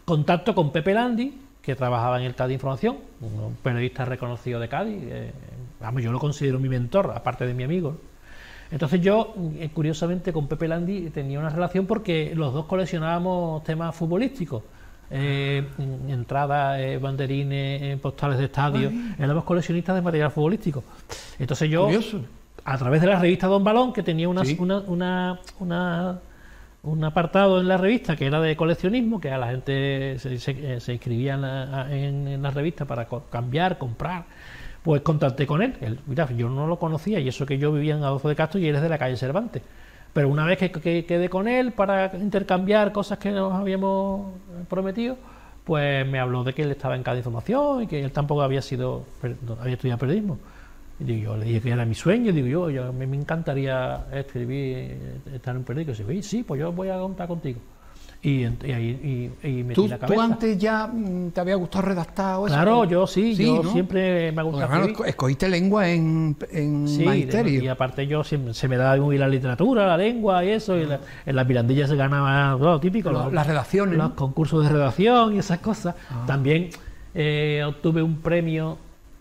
contacto con Pepe Landi, que trabajaba en el Cádiz Información, un periodista reconocido de Cádiz. Vamos, yo lo considero mi mentor, aparte de mi amigo, ¿no? Entonces yo, curiosamente, con Pepe Landi tenía una relación porque los dos coleccionábamos temas futbolísticos. Entradas, banderines, postales de estadio. Éramos coleccionistas de material futbolístico. Entonces yo, curioso, a través de la revista Don Balón, que tenía un apartado en la revista que era de coleccionismo, que a la gente se inscribía en la revista para cambiar, comprar, pues contacté con él. Mira, yo no lo conocía, y eso que yo vivía en Adolfo de Castro y él es de la calle Cervantes. Pero una vez que quedé con él para intercambiar cosas que nos habíamos prometido, pues me habló de que él estaba en Cádiz Información y que él tampoco había estudiado periodismo. Y digo, yo le dije que era mi sueño, digo yo, a mí me encantaría escribir, estar en un periódico. Y dice, sí, pues yo voy a contar contigo. Y metí la cabeza. ¿Tú antes ya te había gustado redactar o eso? Claro, yo sí, ¿no? siempre me ha gustado escribir. Escogiste lengua en magisterio. Y aparte yo siempre, se me daba muy la literatura, la lengua y eso, y en las Mirandillas se ganaba todo típico. Las redacciones. Los concursos de redacción y esas cosas. También obtuve un premio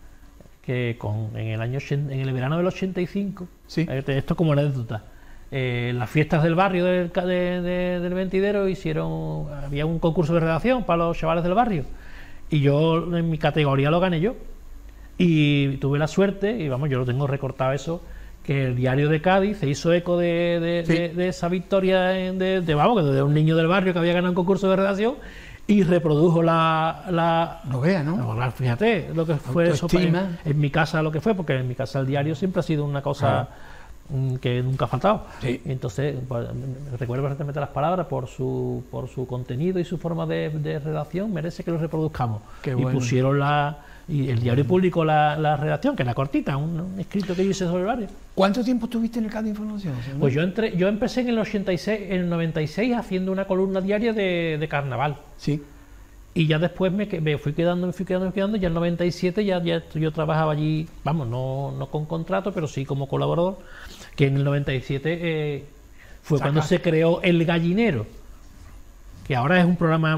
que en el verano del 85, esto como anécdota. Las fiestas del barrio del Mentidero había un concurso de redacción para los chavales del barrio, y yo en mi categoría lo gané yo, y tuve la suerte, y vamos, yo lo tengo recortado eso, que el Diario de Cádiz se hizo eco de esa victoria de un niño del barrio que había ganado un concurso de redacción, y reprodujo no vea, ¿no? Fíjate lo que fue eso en mi casa, lo que fue, porque en mi casa el diario siempre ha sido una cosa que nunca ha faltado. Entonces, pues, recuerdo perfectamente las palabras por su contenido y su forma de redacción, merece que lo reproduzcamos. Qué bueno. Pusieron y el diario publicó la redacción, que era cortita, un escrito que yo hice sobre el barrio. ¿Cuánto tiempo estuviste en el Cádiz Información? Pues yo empecé en el 96 haciendo una columna diaria de carnaval. Sí. Y ya después me fui quedando, y ya en el 97 ya yo trabajaba allí, vamos, no con contrato, pero sí como colaborador, que en el 97 fue cuando se creó El Gallinero, que ahora es un programa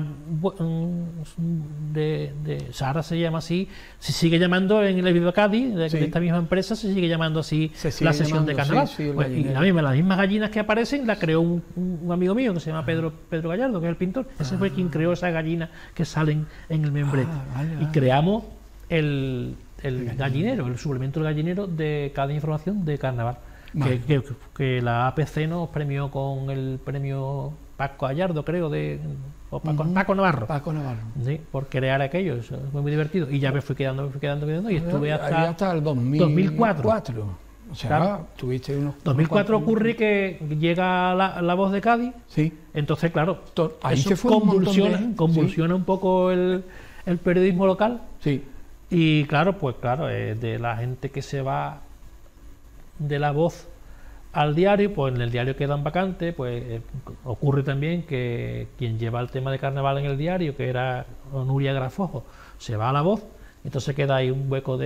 ahora se llama así, se sigue llamando en el Viva Cádiz, de esta misma empresa, se sigue llamando así la sesión de carnaval. Y las mismas gallinas que aparecen la creó un amigo mío que se llama Pedro Gallardo, que es el pintor. Ese fue quien creó esas gallinas que salen en el membrete. Y creamos el gallinero, el suplemento del gallinero de Cádiz Información de carnaval. Que la APC nos premió con el premio Paco Gallardo, creo, Paco Navarro. Paco Navarro. Sí, por crear aquello, eso fue muy divertido. Y ya me fui quedando y estuve hasta el 2004. O sea, claro, tuviste unos... 2004 ocurre que llega la Voz de Cádiz. Sí. Entonces, claro, ahí eso se fue convulsiona un poco el periodismo local. Sí. Y claro, de la gente que se va de la Voz al diario, pues en el diario quedan vacantes, pues ocurre también que quien lleva el tema de carnaval en el diario, que era Nuria Grafojo, se va a la Voz, entonces queda ahí un hueco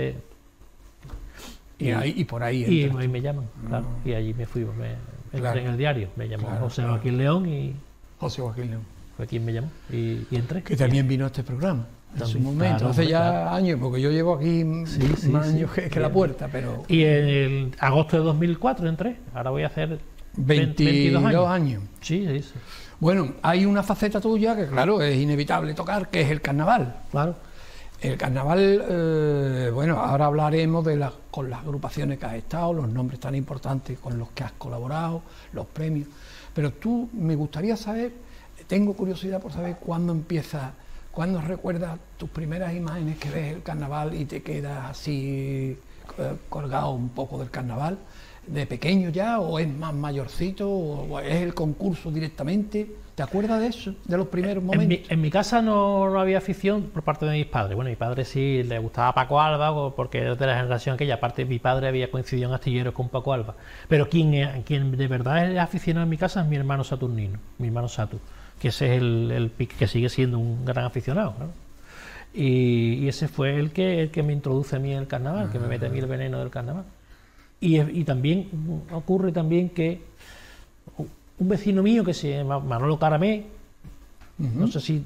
y por ahí y me llaman, claro, y allí me fui, entré en el diario, me llamó José Joaquín León fue quien me llamó y entré. Que también vino a este programa. En su momento, hace ya años, porque yo llevo aquí más años que la puerta, pero... Y en agosto de 2004 entré, ahora voy a hacer 22 años. Sí. Bueno, hay una faceta tuya que, claro, es inevitable tocar, que es el carnaval. Claro. El carnaval, bueno, ahora hablaremos con las agrupaciones que has estado, los nombres tan importantes con los que has colaborado, los premios, pero me gustaría saber, tengo curiosidad por saber ¿cuándo recuerdas tus primeras imágenes que ves el carnaval y te quedas así colgado un poco del carnaval? ¿De pequeño ya o es más mayorcito o es el concurso directamente? ¿Te acuerdas de eso, de los primeros momentos? En mi casa no había afición por parte de mis padres. Bueno, a mi padre sí le gustaba Paco Alba, porque es de la generación aquella. Aparte, mi padre había coincidido en Astilleros con Paco Alba. Pero quien de verdad es aficionado en mi casa es mi hermano Saturnino, mi hermano Satu, que ese es el que sigue siendo un gran aficionado, ¿no? Y ese fue el que me introduce a mí en el carnaval, que me mete a mí el veneno del carnaval. Y también ocurre que un vecino mío que se llama Manolo Caramé, no sé si